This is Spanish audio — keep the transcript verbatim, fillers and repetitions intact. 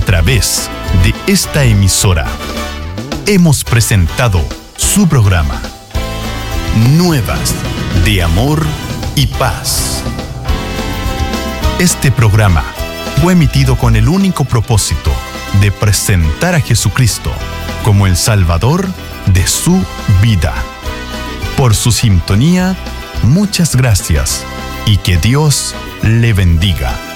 través de esta emisora. Hemos presentado su programa Nuevas de Amor y Paz. Este programa fue emitido con el único propósito de presentar a Jesucristo como el Salvador de su vida. Por su sintonía, muchas gracias y que Dios le bendiga.